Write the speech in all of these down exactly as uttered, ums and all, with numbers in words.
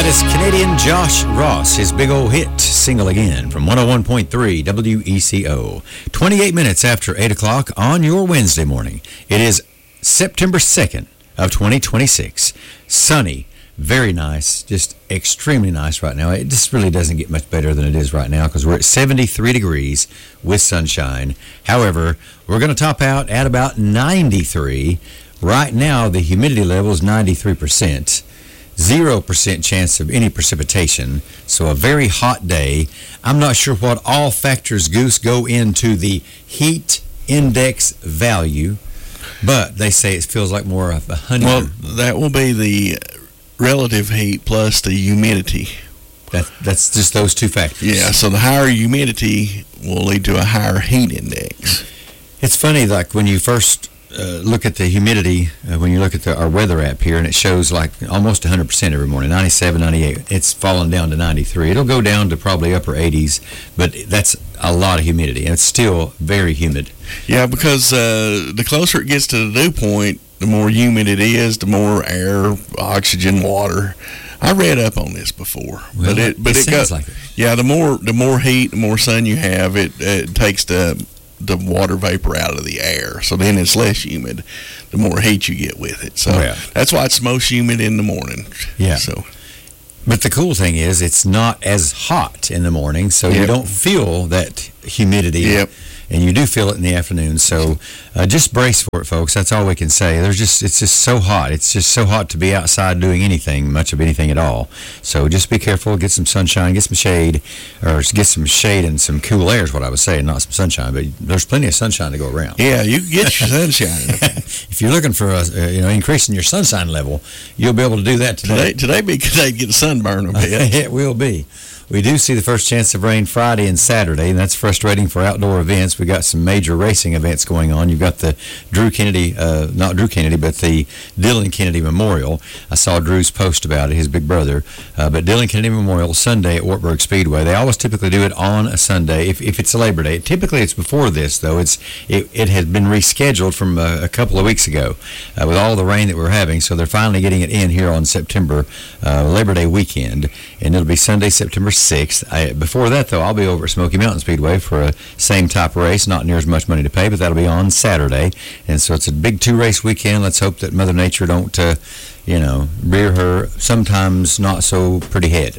That is Canadian Josh Ross, his big old hit, Single Again, from one oh one point three W E C O. twenty-eight minutes after eight o'clock on your Wednesday morning. It is September second of twenty twenty-six. Sunny, very nice, just extremely nice right now. It just really doesn't get much better than it is right now because we're at seventy-three degrees with sunshine. However, we're going to top out at about ninety-three. Right now, the humidity level is ninety-three percent. Zero percent chance of any precipitation, so a very hot day. I'm not sure what all factors, Goose, go into the heat index value, but they say it feels like more of a hundred. Well, that will be the relative heat plus the humidity. That, that's just those two factors. Yeah, so the higher humidity will lead to a higher heat index. It's funny, like when you first Uh, look at the humidity uh, when you look at the, our weather app here, and it shows like almost one hundred percent every morning, ninety-seven, ninety-eight. It's fallen down to ninety-three. It'll go down to probably upper eighties, but that's a lot of humidity, and it's still very humid. Yeah, because uh, the closer it gets to the dew point, the more humid it is, the more air, oxygen, water. I read up on this before, well, but it but it, it sounds goes, like it. Yeah, the more the more heat, the more sun you have, it it takes the the water vapor out of the air, so then it's less humid the more heat you get with it. So oh, yeah. That's why it's most humid in the morning. Yeah. So, but the cool thing is it's not as hot in the morning, so yep. you don't feel that humidity. Yep. And you do feel it in the afternoon, so uh, just brace for it, folks. That's all we can say. There's just it's just so hot. It's just so hot to be outside doing anything, much of anything at all. So just be careful. Get some sunshine. Get some shade, or get some shade and some cool air is what I was saying, not some sunshine. But there's plenty of sunshine to go around. Yeah, you can get your sunshine. If you're looking for a, uh, you know increasing your sunshine level, you'll be able to do that today. Today, today be good day to get a sunburn a bit. It will be. We do see the first chance of rain Friday and Saturday, and that's frustrating for outdoor events. We got some major racing events going on. You've got the Drew Kennedy, uh, not Drew Kennedy, but the Dylan Kennedy Memorial. I saw Drew's post about it, his big brother. Uh, but Dylan Kennedy Memorial, Sunday at Wartburg Speedway. They always typically do it on a Sunday, if, if it's a Labor Day. Typically, it's before this, though. It's It, it has been rescheduled from a, a couple of weeks ago uh, with all the rain that we're having, so they're finally getting it in here on September, uh, Labor Day weekend, and it'll be Sunday, September sixth. I, before that, though, I'll be over at Smoky Mountain Speedway for a same type of race, not near as much money to pay, but that'll be on Saturday. And so it's a big two-race weekend. Let's hope that Mother Nature don't, uh, you know, rear her sometimes not so pretty head.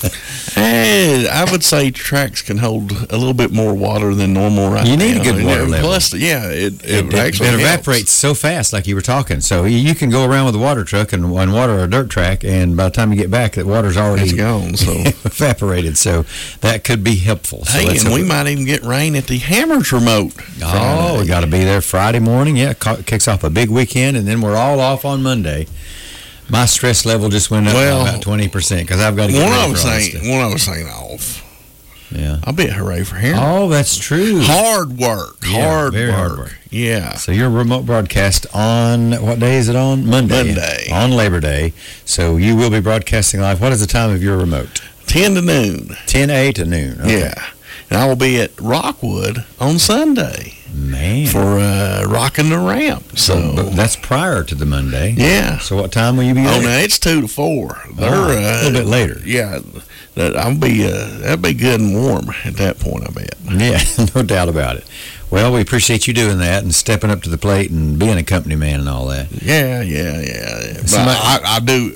And I would say tracks can hold a little bit more water than normal right now. You need a good water and level. Plus, yeah, it, it, it, actually it helps. evaporates so fast, like you were talking. So you can go around with a water truck and, and water a dirt track, and by the time you get back, the water's already it's gone, so. evaporated. So that could be helpful. So hey, and we it. might even get rain at the Hammers remote. Oh, Friday. we got to be there Friday morning. Yeah, kicks off a big weekend, and then we're all off on Monday. My stress level just went up well, by about twenty percent because I've got to get one ready I was for all saying, One I was saying off. Yeah. I'll bet hooray for him. Oh, that's true. Hard work. Yeah, hard, very work. hard work. Yeah. So your remote broadcast on, what day is it on? Monday. Monday. On Labor Day. So you will be broadcasting live. What is the time of your remote? ten to noon. ten a to noon. Okay. Yeah. And I will be at Rockwood on Sunday. Man. For uh, rocking the ramp. So but that's prior to the Monday. Yeah. So what time will you be there? Oh, no, it's two to four. They're oh, uh, a little bit later. Yeah. That I'll be uh, that'll be good and warm at that point, I bet. Yeah, no doubt about it. Well, we appreciate you doing that and stepping up to the plate and being a company man and all that. Yeah, yeah, yeah. yeah. But I, I do.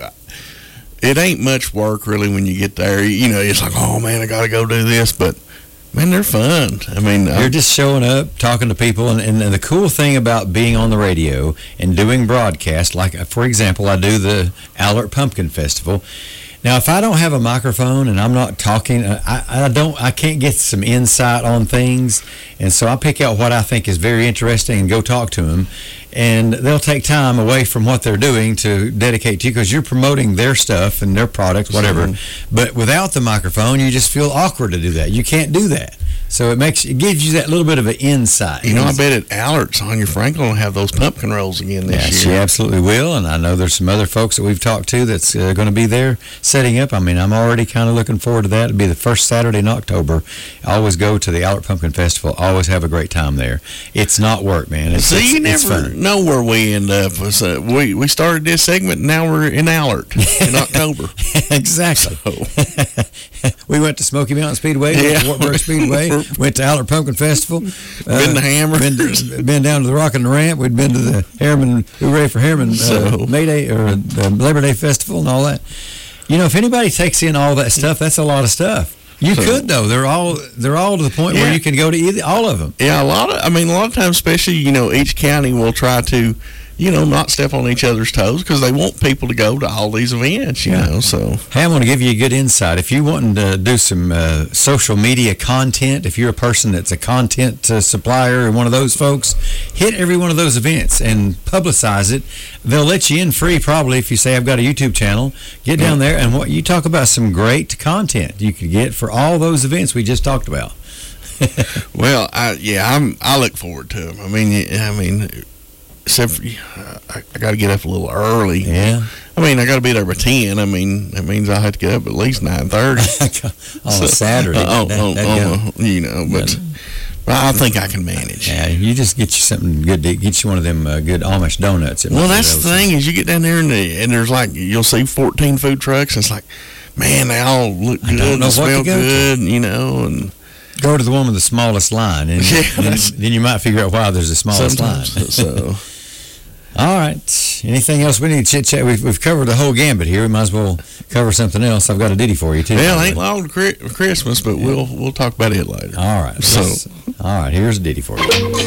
It ain't much work really when you get there. You know, it's like, oh man, I got to go do this, but. Man, they're fun. I mean, you're I'm, just showing up, talking to people, and, and the cool thing about being on the radio and doing broadcast, like, for example, I do the Allert Pumpkin Festival. Now, if I don't have a microphone and I'm not talking, I, I don't, I can't get some insight on things, and so I pick out what I think is very interesting and go talk to them, and they'll take time away from what they're doing to dedicate to you because you're promoting their stuff and their products, whatever. Mm-hmm. But without the microphone, you just feel awkward to do that. You can't do that. So it makes it gives you that little bit of an insight. You know, I bet at Allert's, Sonia Franklin will have those pumpkin rolls again this yeah, year. She absolutely will, and I know there's some other folks that we've talked to that's uh, going to be there setting up. I mean, I'm already kind of looking forward to that. It'll be the first Saturday in October. I always go to the Allert Pumpkin Festival. Always have a great time there. It's not work, man. It's, See, it's, you it's never fun. know where we end up. So we we started this segment, and now we're in Allert in October. Exactly. So. We went to Smoky Mountain Speedway, Yeah. went to Wartburg Speedway, went to Allard Pumpkin Festival. Been to Hammers. Been, to, been down to the Rock and the Ramp. We'd been to the Harriman, Hooray for Harriman uh, So. May Day or the Labor Day Festival and all that. You know, if anybody takes in all that stuff, that's a lot of stuff. You So. could though. They're all they're all to the point where Yeah. you can go to either all of them. Yeah, a lot of, I mean, a lot of times, especially, you know, each county will try to, you know, not step on each other's toes because they want people to go to all these events, you Yeah. know, so. Hey, I want to give you a good insight. If you want to do some uh, social media content, if you're a person that's a content uh, supplier or one of those folks, hit every one of those events and publicize it. They'll let you in free probably if you say, I've got a YouTube channel. Get down there and what you talk about some great content you could get for all those events we just talked about. Well, I, yeah, I'm, I look forward to them. I mean, I mean, except for, I, I got to get up a little early. Yeah. I mean, I got to be there by ten. I mean, that means I have to get up at least nine thirty. On a Saturday. Uh, That- on, that on, go. a, you know, but, but I think I can manage. Yeah, you just get you something good to get you one of them uh, good Amish donuts. Well, that's the thing is you get down there and, the, and there's like, you'll see fourteen food trucks. And it's like, man, they all look I don't good know and what to smell go to. good, you know, and Go to the one with the smallest line, and Yeah, then, that's- then you might figure out why there's the smallest sometimes. line. So, All right. Anything else we need to chit chat? We've, we've covered the whole gambit here. We might as well cover something else. I've got a ditty for you too. well, it ain't long to Chri- Christmas, but we'll we'll talk about it later. All right. So- let's- all right. Here's a ditty for you.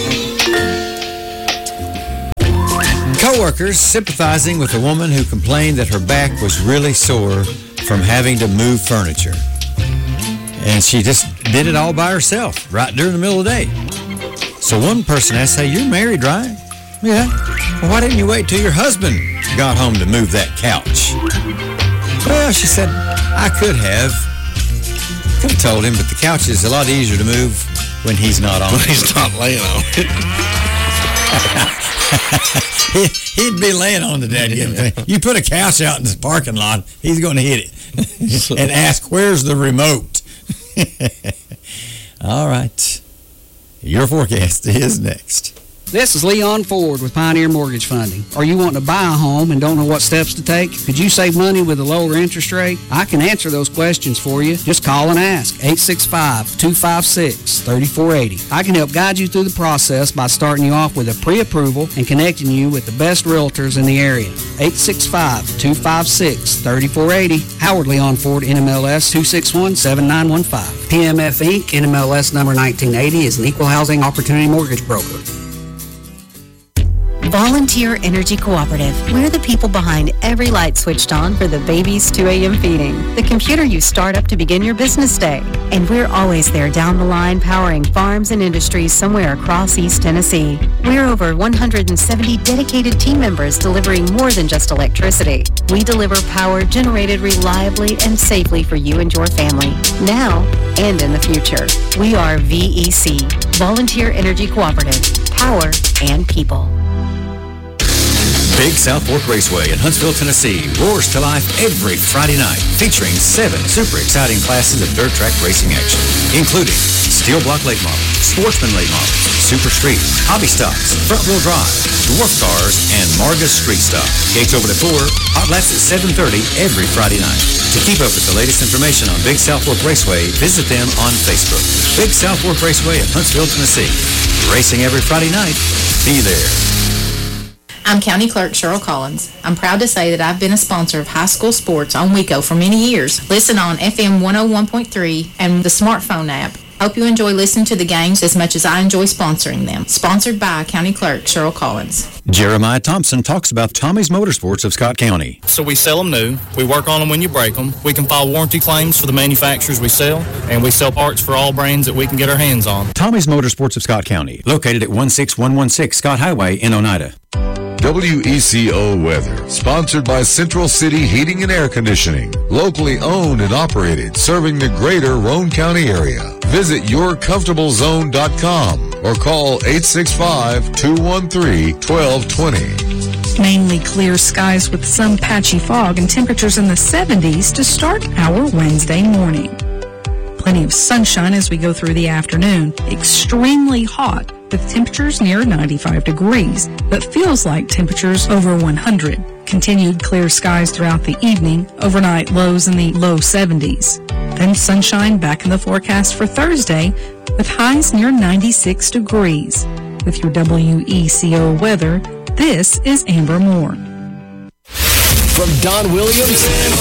Co-workers sympathizing with a woman who complained that her back was really sore from having to move furniture. And she just did it all by herself, right during the middle of the day. So one person asked, hey, you're married, right? Yeah. Well, why didn't you wait till your husband got home to move that couch? Well, she said, I could have. Could have told him, but the couch is a lot easier to move when he's not on it. He's not laying on it. He- He'd be laying on the dadgum thing. You put a couch out in the parking lot, he's going to hit it and ask, where's the remote? All right. Your forecast is next. This is Leon Ford with Pioneer Mortgage Funding. Are you wanting to buy a home and don't know what steps to take? Could you save money with a lower interest rate? I can answer those questions for you. Just call and ask. eight six five, two five six, three four eight zero. I can help guide you through the process by starting you off with a pre-approval and connecting you with the best realtors in the area. eight six five, two five six, three four eight zero. Howard Leon Ford, N M L S two six one, seven nine one five. P M F Incorporated, N M L S number nineteen eighty, is an equal housing opportunity mortgage broker. Volunteer Energy Cooperative. We're the people behind every light switched on for the baby's two a.m. feeding, the computer you start up to begin your business day. And we're always there down the line powering farms and industries somewhere across East Tennessee. We're over one hundred seventy dedicated team members delivering more than just electricity. We deliver power generated reliably and safely for you and your family, now and in the future. We are V E C, Volunteer Energy Cooperative. Power and people. Big South Fork Raceway in Huntsville, Tennessee roars to life every Friday night, featuring seven super exciting classes of dirt track racing action, including steel block late models, sportsman late models, super street, hobby stocks, front wheel drive, dwarf cars, and Marga street stock. Gates open at four, hot laps at seven thirty every Friday night. To keep up with the latest information on Big South Fork Raceway, visit them on Facebook. Big South Fork Raceway in Huntsville, Tennessee. Racing every Friday night. Be there. I'm County Clerk Cheryl Collins. I'm proud to say that I've been a sponsor of high school sports on WECO for many years. Listen on F M one oh one point three and the smartphone app. Hope you enjoy listening to the games as much as I enjoy sponsoring them. Sponsored by County Clerk Cheryl Collins. Jeremiah Thompson talks about Tommy's Motorsports of Scott County. So we sell them new. We work on them when you break them. We can file warranty claims for the manufacturers we sell, and we sell parts for all brands that we can get our hands on. Tommy's Motorsports of Scott County, located at one six one one six Scott Highway in Oneida. W E C O Weather, sponsored by Central City Heating and Air Conditioning, locally owned and operated, serving the greater Roane County area. Visit your comfortable zone dot com or call eight six five, two one three, one two two zero. Mainly clear skies with some patchy fog and temperatures in the seventies to start our Wednesday morning. Plenty of sunshine as we go through the afternoon. Extremely hot with temperatures near ninety-five degrees, but feels like temperatures over one hundred. continued clear skies throughout the evening, overnight lows in the low seventies. Then sunshine back in the forecast for Thursday with highs near ninety-six degrees. With your W E C O weather, this is Amber Moore. From Don Williams